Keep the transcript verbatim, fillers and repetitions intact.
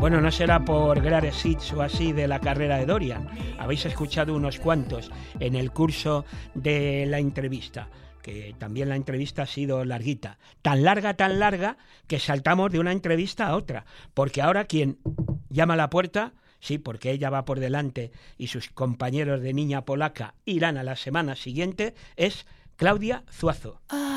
Bueno, no será por Greatest Hits o así de la carrera de Dorian. Habéis escuchado unos cuantos en el curso de la entrevista, que también la entrevista ha sido larguita. Tan larga, tan larga, que saltamos de una entrevista a otra. Porque ahora quien llama a la puerta, sí, porque ella va por delante y sus compañeros de Niña Polaca irán a la semana siguiente, es Claudia Zuazo.